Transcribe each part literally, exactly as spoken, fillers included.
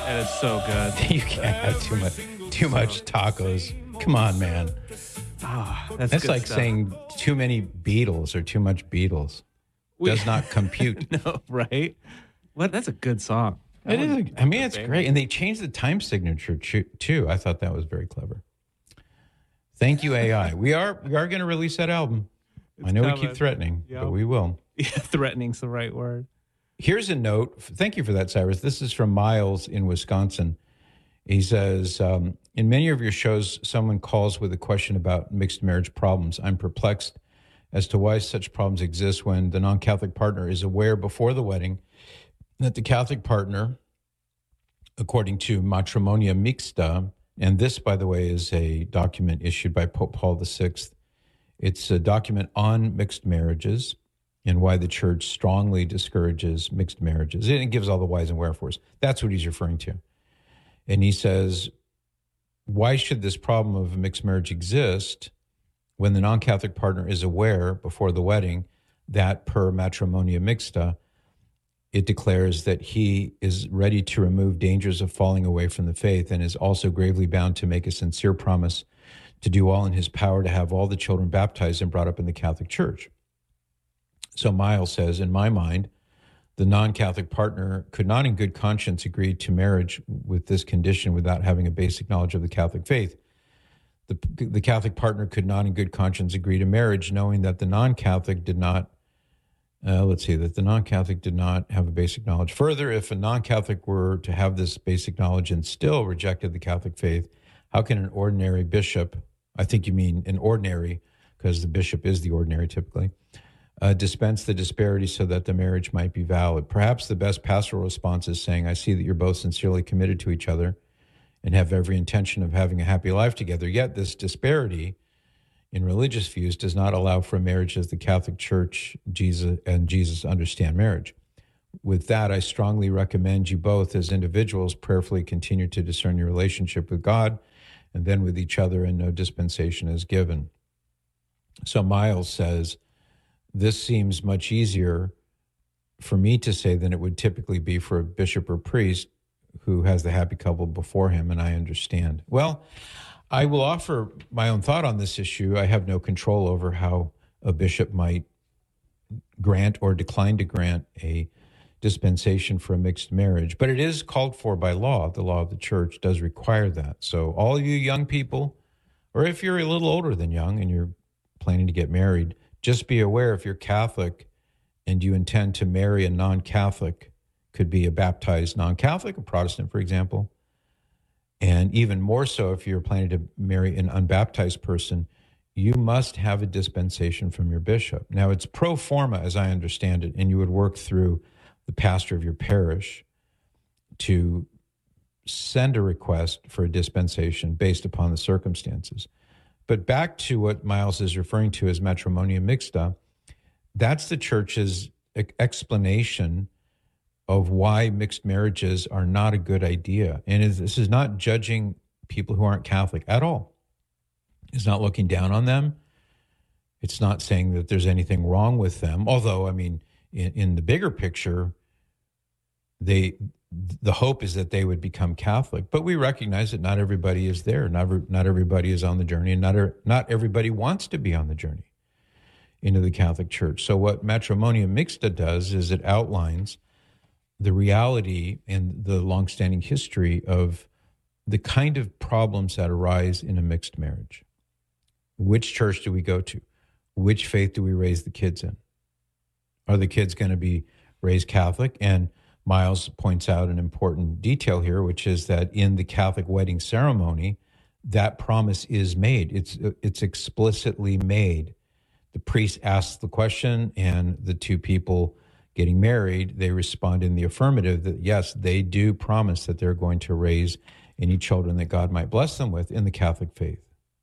And it's so good. You can't have too much too much tacos. Come on, man. Ah, that's That's good like stuff. saying too many Beatles or too much Beatles. We- Does not compute. No, right? What? That's a good song. That It is. one- a- I mean, a it's banger. great, and they changed the time signature ch- too. I thought that was very clever. Thank you, A I. We are we are going to release that album. I know we coming. keep threatening, Yep. but we will. Yeah, threatening's the right word. Here's a note. Thank you for that, Cyrus. This is from Miles in Wisconsin. He says, um, in many of your shows, someone calls with a question about mixed marriage problems. I'm perplexed as to why such problems exist when the non-Catholic partner is aware before the wedding that the Catholic partner, according to Matrimonia Mixta, and this, by the way, is a document issued by Pope Paul the Sixth. It's a document on mixed marriages and why the church strongly discourages mixed marriages. And it gives all the whys and wherefores. That's what he's referring to. And he says, why should this problem of mixed marriage exist when the non-Catholic partner is aware before the wedding that per Matrimonia Mixta, it declares that he is ready to remove dangers of falling away from the faith and is also gravely bound to make a sincere promise to do all in his power to have all the children baptized and brought up in the Catholic Church. So Miles says, in my mind, the non-Catholic partner could not in good conscience agree to marriage with this condition without having a basic knowledge of the Catholic faith. The, the Catholic partner could not in good conscience agree to marriage knowing that the non-Catholic did not, uh, let's see, that the non-Catholic did not have a basic knowledge. Further, if a non-Catholic were to have this basic knowledge and still rejected the Catholic faith, how can an ordinary bishop, I think you mean an ordinary, because the bishop is the ordinary typically, Uh, dispense the disparity so that the marriage might be valid? Perhaps the best pastoral response is saying, I see that you're both sincerely committed to each other and have every intention of having a happy life together. Yet this disparity in religious views does not allow for marriage as the Catholic Church Jesus and Jesus understand marriage. With that, I strongly recommend you both as individuals prayerfully continue to discern your relationship with God and then with each other, and no dispensation is given. So Miles says, this seems much easier for me to say than it would typically be for a bishop or priest who has the happy couple before him, and I understand. Well, I will offer my own thought on this issue. I have no control over how a bishop might grant or decline to grant a dispensation for a mixed marriage, but it is called for by law. The law of the church does require that. So all you young people, or if you're a little older than young and you're planning to get married, just be aware if you're Catholic and you intend to marry a non-Catholic, could be a baptized non-Catholic, a Protestant, for example, and even more so if you're planning to marry an unbaptized person, you must have a dispensation from your bishop. Now, it's pro forma, as I understand it, and you would work through the pastor of your parish to send a request for a dispensation based upon the circumstances. But back to what Miles is referring to as Matrimonia Mixta, that's the church's explanation of why mixed marriages are not a good idea. And this is not judging people who aren't Catholic at all. It's not looking down on them. It's not saying that there's anything wrong with them. Although, I mean, in, in the bigger picture, they the hope is that they would become Catholic. But we recognize that not everybody is there. Not, not everybody is on the journey, and not, not everybody wants to be on the journey into the Catholic Church. So what Matrimonia Mixta does is it outlines the reality and the longstanding history of the kind of problems that arise in a mixed marriage. Which church do we go to? Which faith do we raise the kids in? Are the kids going to be raised Catholic? And Miles points out an important detail here, which is that in the Catholic wedding ceremony, that promise is made. It's it's explicitly made. The priest asks the question, and the two people getting married, they respond in the affirmative that, yes, they do promise that they're going to raise any children that God might bless them with in the Catholic faith.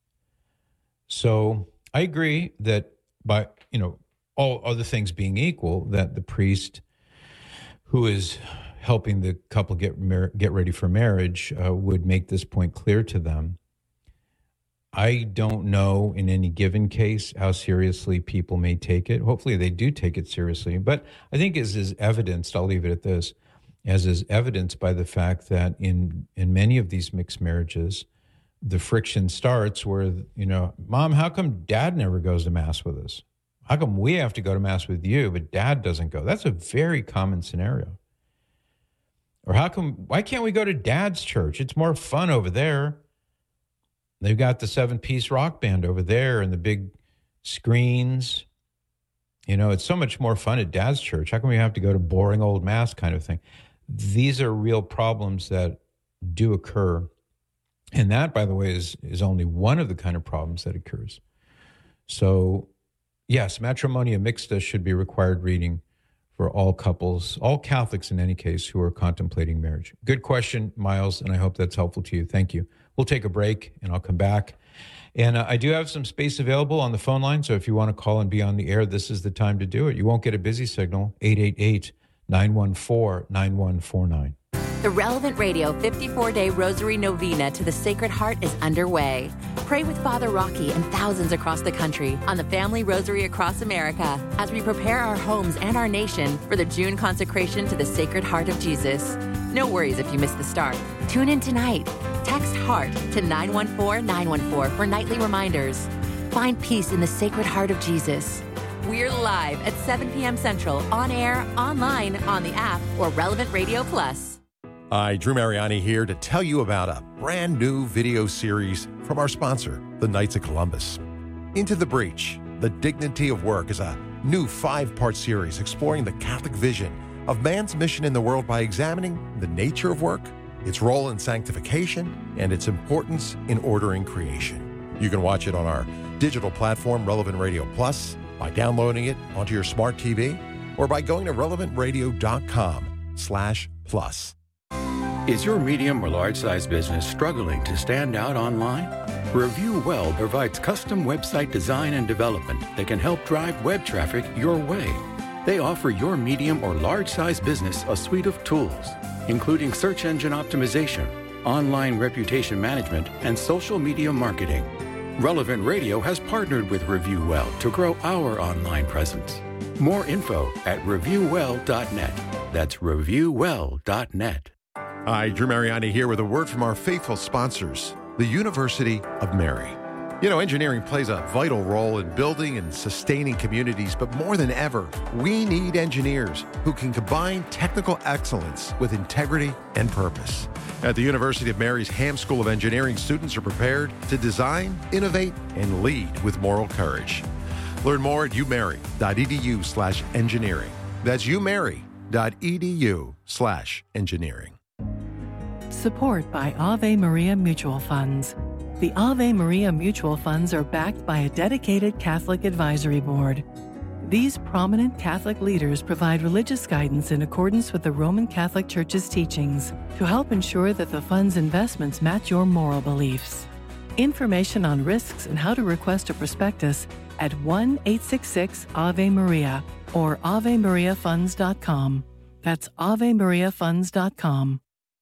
So I agree that by, you know, all other things being equal, that the priest who is helping the couple get mar- get ready for marriage uh, would make this point clear to them. I don't know in any given case how seriously people may take it. Hopefully they do take it seriously. But I think as is evidenced, I'll leave it at this, as is evidenced by the fact that in, in many of these mixed marriages, the friction starts where, you know, Mom, how come Dad never goes to Mass with us? How come we have to go to Mass with you, but Dad doesn't go? That's a very common scenario. Or how come, why can't we go to Dad's church? It's more fun over there. They've got the seven-piece rock band over there and the big screens. You know, it's so much more fun at Dad's church. How come we have to go to boring old Mass kind of thing? These are real problems that do occur. And that, by the way, is, is only one of the kind of problems that occurs. So, yes, Matrimonia Mixta should be required reading for all couples, all Catholics in any case, who are contemplating marriage. Good question, Miles, and I hope that's helpful to you. Thank you. We'll take a break, and I'll come back. And uh, I do have some space available on the phone line, so if you want to call and be on the air, this is the time to do it. You won't get a busy signal, eight eight eight, nine one four, nine one four nine. The Relevant Radio fifty-four day Rosary Novena to the Sacred Heart is underway. Pray with Father Rocky and thousands across the country on the Family Rosary across America as we prepare our homes and our nation for the June consecration to the Sacred Heart of Jesus. No worries if you miss the start. Tune in tonight. Text HEART to nine one four nine one four for nightly reminders. Find peace in the Sacred Heart of Jesus. We're live at seven p.m. Central, on air, online, on the app, or Relevant Radio Plus. Hi, Drew Mariani here to tell you about a brand new video series from our sponsor, the Knights of Columbus. Into the Breach, The Dignity of Work is a new five-part series exploring the Catholic vision of man's mission in the world by examining the nature of work, its role in sanctification, and its importance in ordering creation. You can watch it on our digital platform, Relevant Radio Plus, by downloading it onto your smart T V, or by going to relevant radio dot com slash plus. Is your medium or large-size business struggling to stand out online? Review Well provides custom website design and development that can help drive web traffic your way. They offer your medium or large-size business a suite of tools, including search engine optimization, online reputation management, and social media marketing. Relevant Radio has partnered with Review Well to grow our online presence. More info at review well dot net. That's review well dot net. Hi, Drew Mariani here with a word from our faithful sponsors, the University of Mary. You know, engineering plays a vital role in building and sustaining communities, but more than ever, we need engineers who can combine technical excellence with integrity and purpose. At the University of Mary's Ham School of Engineering, students are prepared to design, innovate, and lead with moral courage. Learn more at umary.edu slash engineering. That's umary.edu slash engineering. Support by Ave Maria Mutual Funds. The Ave Maria Mutual Funds are backed by a dedicated Catholic advisory board. These prominent Catholic leaders provide religious guidance in accordance with the Roman Catholic Church's teachings to help ensure that the fund's investments match your moral beliefs. Information on risks and how to request a prospectus at one eight six six Ave Maria or ave maria funds dot com. That's ave maria funds dot com.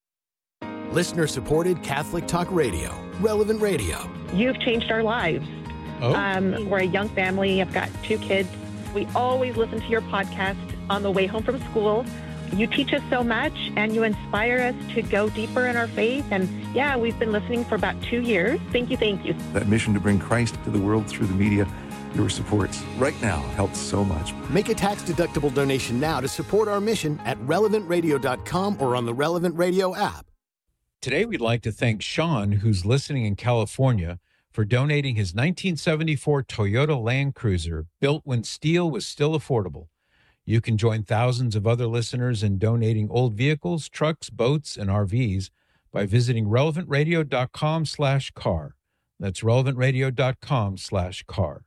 Listener-supported Catholic Talk Radio, Relevant Radio. You've changed our lives. Oh. Um, we're a young family. I've got two kids. We always listen to your podcast on the way home from school. You teach us so much, and you inspire us to go deeper in our faith. And yeah, we've been listening for about two years. Thank you, thank you. That mission to bring Christ to the world through the media, your support right now helps so much. Make a tax-deductible donation now to support our mission at relevant radio dot com or on the Relevant Radio app. Today, we'd like to thank Sean, who's listening in California, for donating his nineteen seventy-four Toyota Land Cruiser, built when steel was still affordable. You can join thousands of other listeners in donating old vehicles, trucks, boats, and R Vs by visiting relevant radio dot com slash car. That's relevant radio dot com slash car.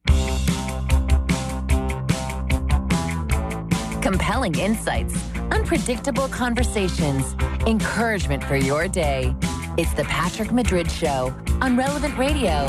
Compelling insights, unpredictable conversations, encouragement for your day. It's the Patrick Madrid Show on Relevant Radio.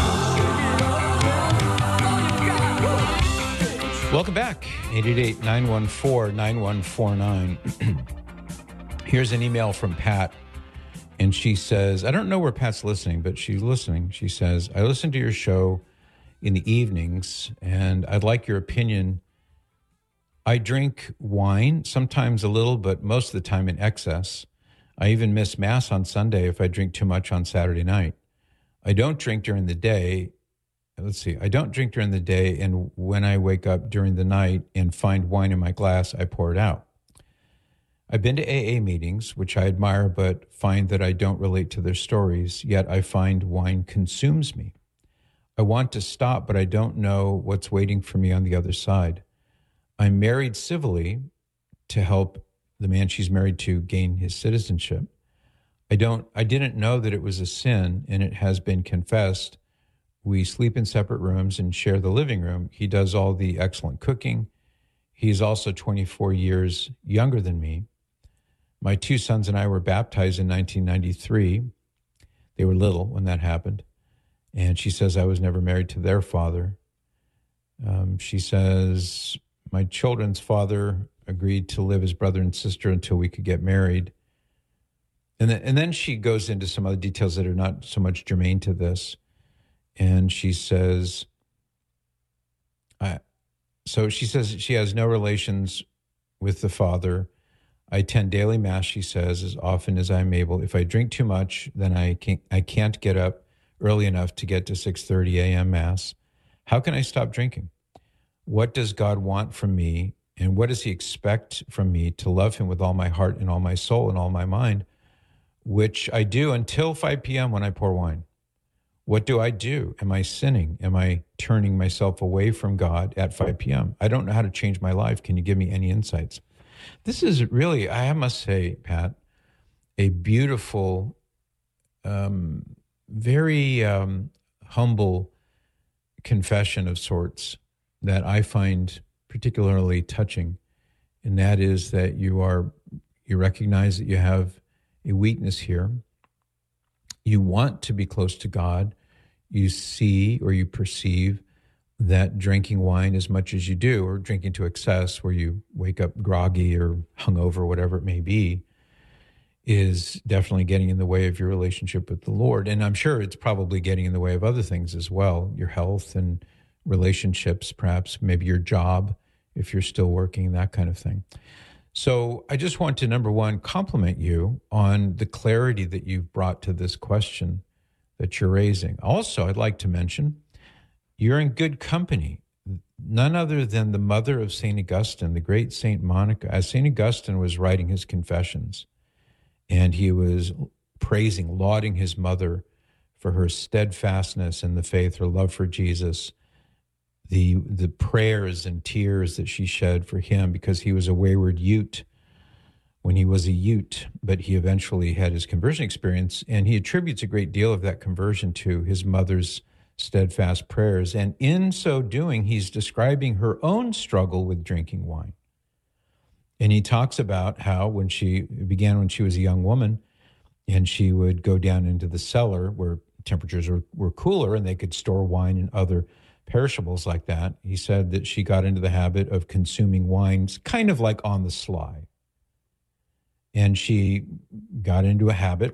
Welcome back, eight eight eight, nine one four, nine one four nine. Here's an email from Pat, and she says, I don't know where Pat's listening, but she's listening. She says, I listen to your show in the evenings, and I'd like your opinion I drink wine, sometimes a little, but most of the time in excess. I even miss Mass on Sunday if I drink too much on Saturday night. I don't drink during the day. Let's see. I don't drink during the day, and when I wake up during the night and find wine in my glass, I pour it out. I've been to A A meetings, which I admire, but find that I don't relate to their stories, yet I find wine consumes me. I want to stop, but I don't know what's waiting for me on the other side. I'm married civilly to help the man she's married to gain his citizenship. I don't, I didn't know that it was a sin, and it has been confessed. We sleep in separate rooms and share the living room. He does all the excellent cooking. He's also twenty-four years younger than me. My two sons and I were baptized in nineteen ninety-three. They were little when that happened. And she says I was never married to their father. Um, she says my children's father agreed to live as brother and sister until we could get married. And then, and then she goes into some other details that are not so much germane to this. And she says, I, so she says she has no relations with the father. I attend daily Mass, she says, as often as I'm able. If I drink too much, then I can't, I can't get up early enough to get to six thirty a.m. Mass. How can I stop drinking? What does God want from me? And what does he expect from me to love him with all my heart and all my soul and all my mind, which I do until five p.m. when I pour wine? What do I do? Am I sinning? Am I turning myself away from God at five p.m.? I don't know how to change my life. Can you give me any insights? This is really, I must say, Pat, a beautiful, um, very um, humble confession of sorts that I find particularly touching. And that is that you are, you recognize that you have a weakness here. You want to be close to God. You see or you perceive that drinking wine as much as you do, or drinking to excess where you wake up groggy or hungover, whatever it may be, is definitely getting in the way of your relationship with the Lord. And I'm sure it's probably getting in the way of other things as well, your health and relationships, perhaps maybe your job, if you're still working, that kind of thing. So I just want to, number one, compliment you on the clarity that you've brought to this question that you're raising. Also, I'd like to mention, you're in good company. None other than the mother of Saint Augustine, the great Saint Monica. As Saint Augustine was writing his Confessions, and he was praising, lauding his mother for her steadfastness in the faith, her love for Jesus, the the prayers and tears that she shed for him because he was a wayward Ute when he was a Ute, but he eventually had his conversion experience, and he attributes a great deal of that conversion to his mother's steadfast prayers. And in so doing, he's describing her own struggle with drinking wine. And he talks about how when she it began when she was a young woman, and she would go down into the cellar where temperatures were, were cooler and they could store wine and other perishables like that. He said that she got into the habit of consuming wines kind of like on the sly. And she got into a habit,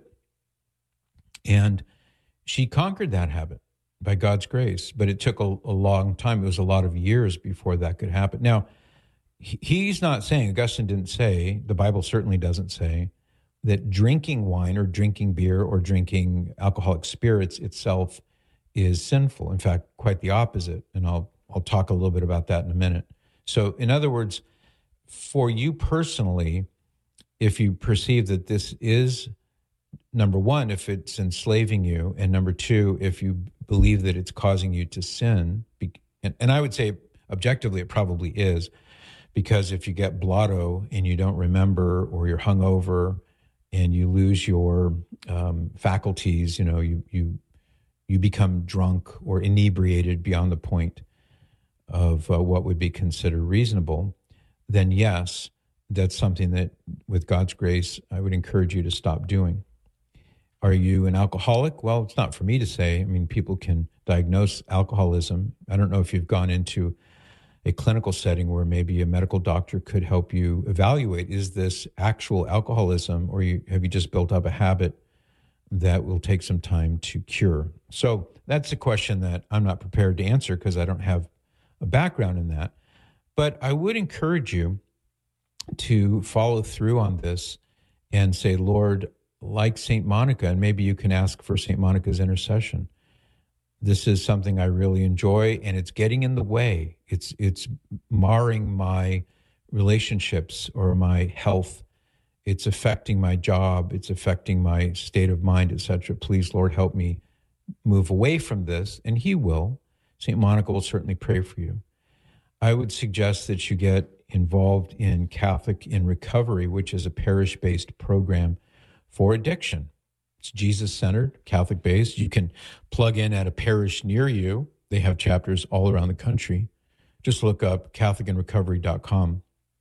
and she conquered that habit by God's grace. But it took a, a long time. It was a lot of years before that could happen. Now, he, he's not saying, Augustine didn't say, the Bible certainly doesn't say, that drinking wine or drinking beer or drinking alcoholic spirits itself is sinful. In fact, quite the opposite. And I'll I'll talk a little bit about that in a minute. So in other words, for you personally, if you perceive that this is, number one, if it's enslaving you, and number two, if you believe that it's causing you to sin, and, and I would say objectively it probably is, because if you get blotto and you don't remember, or you're hungover and you lose your um, faculties, you know, you you you become drunk or inebriated beyond the point of uh, what would be considered reasonable, then yes, that's something that, with God's grace, I would encourage you to stop doing. Are you an alcoholic? Well, it's not for me to say. I mean, people can diagnose alcoholism. I don't know if you've gone into a clinical setting where maybe a medical doctor could help you evaluate, is this actual alcoholism, or you, have you just built up a habit that will take some time to cure? So that's a question that I'm not prepared to answer because I don't have a background in that. But I would encourage you to follow through on this and say, Lord, like Saint Monica, and maybe you can ask for Saint Monica's intercession. This is something I really enjoy, and it's getting in the way. It's it's marring my relationships or my health. It's affecting my job. It's affecting my state of mind, et cetera. Please, Lord, help me move away from this, and he will. Saint Monica will certainly pray for you. I would suggest that you get involved in Catholic in Recovery, which is a parish-based program for addiction. It's Jesus-centered, Catholic-based. You can plug in at a parish near you. They have chapters all around the country. Just look up Catholic in Recovery dot com,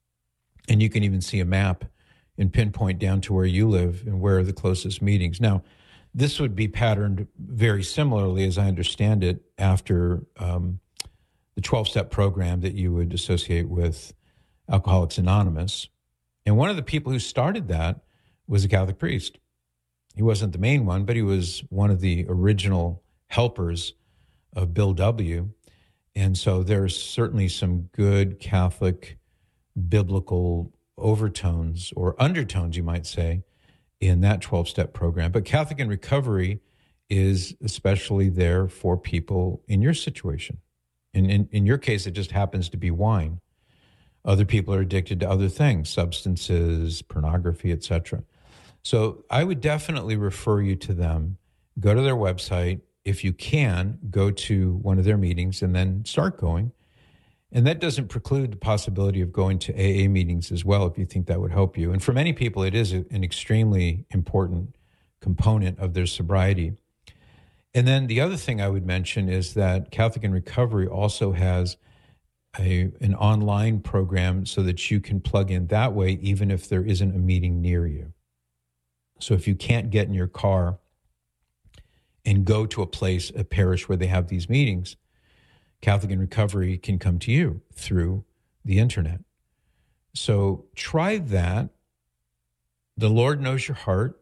and you can even see a map and pinpoint down to where you live and where are the closest meetings. Now, this would be patterned very similarly, as I understand it, after um, the twelve-step program that you would associate with Alcoholics Anonymous. And one of the people who started that was a Catholic priest. He wasn't the main one, but he was one of the original helpers of Bill W. And so there's certainly some good Catholic biblical overtones or undertones, you might say, in that twelve-step program. But Catholic in Recovery is especially there for people in your situation. In, in, in your case, it just happens to be wine. Other people are addicted to other things, substances, pornography, et cetera. So I would definitely refer you to them. Go to their website. If you can, go to one of their meetings and then start going. And that doesn't preclude the possibility of going to A A meetings as well, if you think that would help you. And for many people, it is a, an extremely important component of their sobriety. And then the other thing I would mention is that Catholic in Recovery also has a, an online program so that you can plug in that way, even if there isn't a meeting near you. So if you can't get in your car and go to a place, a parish where they have these meetings, Catholic in Recovery can come to you through the internet. So try that. The Lord knows your heart.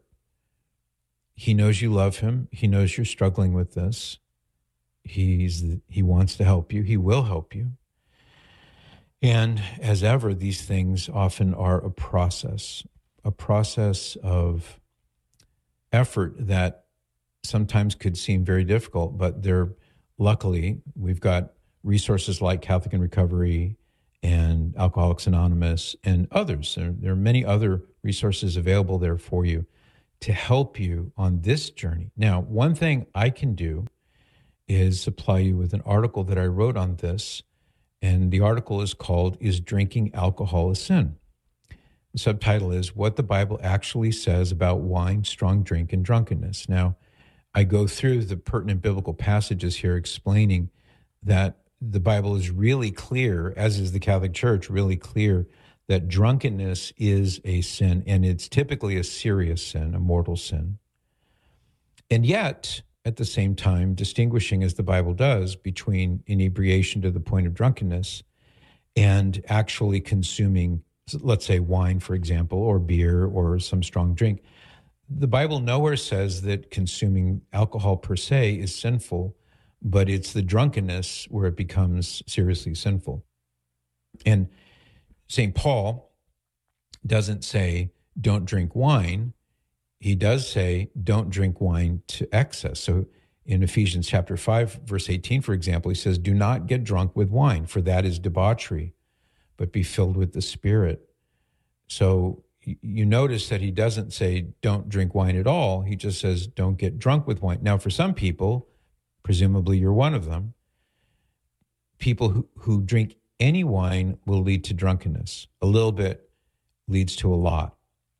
He knows you love him. He knows you're struggling with this. He's he wants to help you. He will help you. And as ever, these things often are a process, a process of effort that sometimes could seem very difficult, but they're luckily, we've got resources like Catholic in Recovery and Alcoholics Anonymous and others. There, there are many other resources available there for you to help you on this journey. Now, one thing I can do is supply you with an article that I wrote on this, and the article is called, Is Drinking Alcohol a Sin? The subtitle is What the Bible Actually Says About Wine, Strong Drink, and Drunkenness. Now, I go through the pertinent biblical passages here explaining that the Bible is really clear, as is the Catholic Church, really clear that drunkenness is a sin, and it's typically a serious sin, a mortal sin. And yet, at the same time, distinguishing, as the Bible does, between inebriation to the point of drunkenness and actually consuming, let's say, wine, for example, or beer or some strong drink. The Bible nowhere says that consuming alcohol per se is sinful, but it's the drunkenness where it becomes seriously sinful. And Saint Paul doesn't say, don't drink wine. He does say, don't drink wine to excess. So in Ephesians chapter five, verse eighteen, for example, he says, do not get drunk with wine, for that is debauchery, but be filled with the Spirit. So you notice that he doesn't say, don't drink wine at all. He just says, don't get drunk with wine. Now, for some people, presumably you're one of them, people who, who drink any wine will lead to drunkenness. A little bit leads to a lot.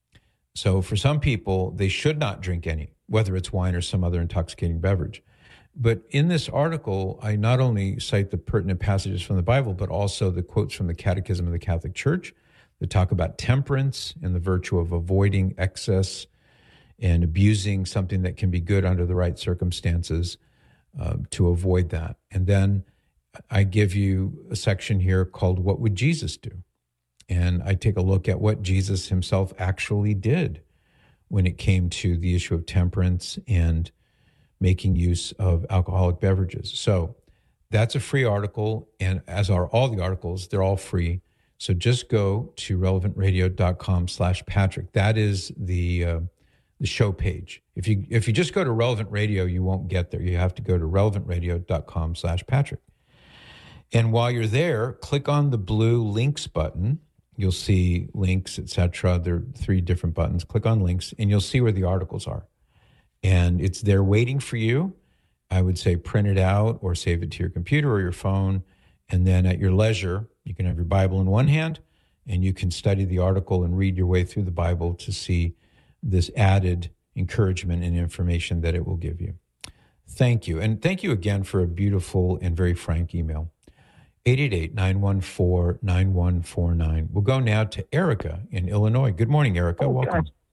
So for some people, they should not drink any, whether it's wine or some other intoxicating beverage. But in this article, I not only cite the pertinent passages from the Bible, but also the quotes from the Catechism of the Catholic Church that talk about temperance and the virtue of avoiding excess and abusing something that can be good under the right circumstances uh, to avoid that. And then I give you a section here called What Would Jesus Do? And I take a look at what Jesus himself actually did when it came to the issue of temperance and making use of alcoholic beverages. So That's a free article, and as are all the articles, they're all free. So just go to relevantradio.com slash Patrick. That is the uh, the show page. If you if you just go to Relevant Radio, you won't get there. You have to go to relevantradio.com slash Patrick. And while you're there, click on the blue links button. You'll see links, et cetera. There are three different buttons. Click on links, and you'll see where the articles are. And it's there waiting for you. I would say print it out or save it to your computer or your phone. And then at your leisure, you can have your Bible in one hand, and you can study the article and read your way through the Bible to see this added encouragement and information that it will give you. Thank you. And thank you again for a beautiful and very frank email. eight eight eight, nine one four, nine one four nine. We'll go now to Erica in Illinois. Good morning, Erica. Oh, Welcome. gosh.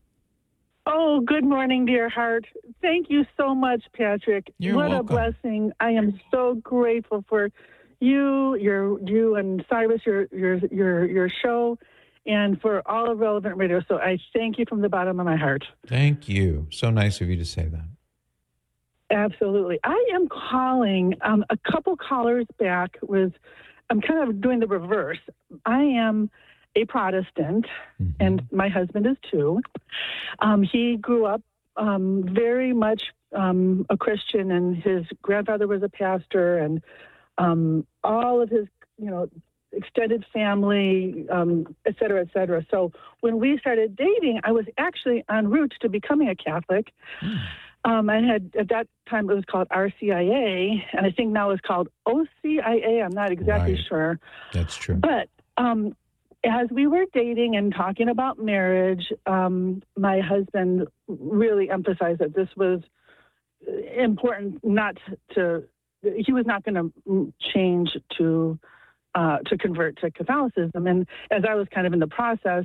Oh, good morning, dear heart. Thank you so much, Patrick. You're what welcome. a blessing. I am so grateful for you, your you and Cyrus, your your your your show, and for all of Relevant Radio. So I thank you from the bottom of my heart. Thank you. So nice of you to say that. Absolutely. I am calling um, a couple callers back with, I'm kind of doing the reverse. I am a Protestant, mm-hmm. and my husband is too. Um, he grew up um, very much um, a Christian, and his grandfather was a pastor, and um, all of his, you know, extended family, um, et cetera, et cetera. So when we started dating, I was actually en route to becoming a Catholic. Mm. Um, I had, at that time, it was called R C I A, and I think now it's called O C I A. I'm not exactly right. sure. That's true. But um, as we were dating and talking about marriage, um, my husband really emphasized that this was important not to, he was not going to change to, uh, to convert to Catholicism. And as I was kind of in the process,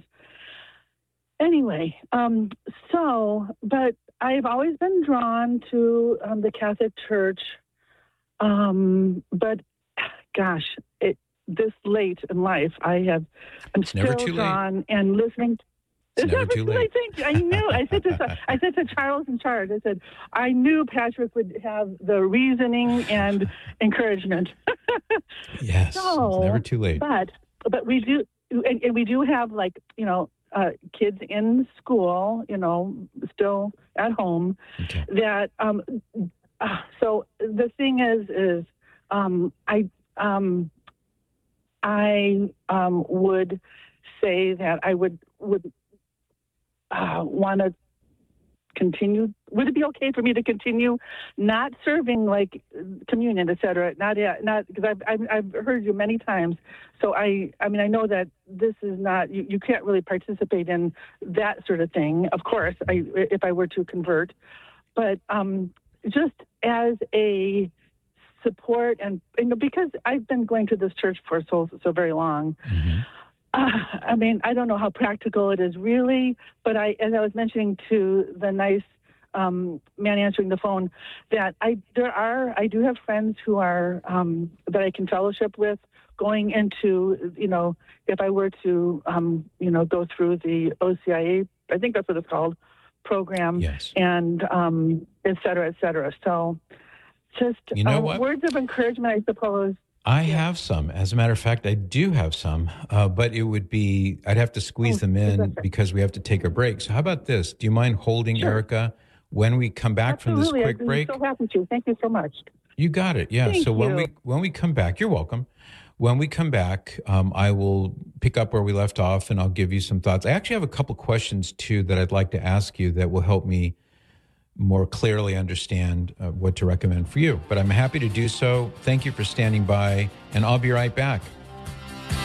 anyway, um, so, but I've always been drawn to um, the Catholic Church, um, but gosh, it, this late in life, I have, I'm it's still never too drawn late. and listening. To, it's, it's never, never too late. late. Thank you. I knew. I said to I said to Charles in charge. I said I knew Patrick would have the reasoning and encouragement. Yes, so, it's never too late. But but we do, and, and we do have like you know. Uh, kids in school, you know, still at home. Okay. That um, uh, so the thing is, is um, I um, I um, would say that I would would uh, want to continue. Would it be okay for me to continue not serving like communion, et cetera? Not yet, not because I've, I've I've heard you many times. So I I mean I know that this is not you, you can't really participate in that sort of thing. Of course, I if I were to convert, but um, just as a support and you know because I've been going to this church for so so very long. Mm-hmm. Uh, I mean, I don't know how practical it is really, but I, as I was mentioning to the nice um, man answering the phone, that I there are I do have friends who are um, that I can fellowship with going into you know if I were to um, you know go through the O C I A, I think that's what it's called, program, yes. and um, et cetera, et cetera. So just you know uh, what? words of encouragement, I suppose. I have some. As a matter of fact, I do have some, uh, but it would be, I'd have to squeeze oh, them in exactly. because we have to take a break. So how about this? Do you mind holding sure. Erica when we come back Absolutely. from this quick I'm break? so happy to. Thank you so much. You got it. Yeah. Thank so when you. we when we come back, you're welcome. When we come back, um, I will pick up where we left off and I'll give you some thoughts. I actually have a couple questions too that I'd like to ask you that will help me more clearly understand uh, what to recommend for you. But I'm happy to do so. Thank you for standing by, and I'll be right back.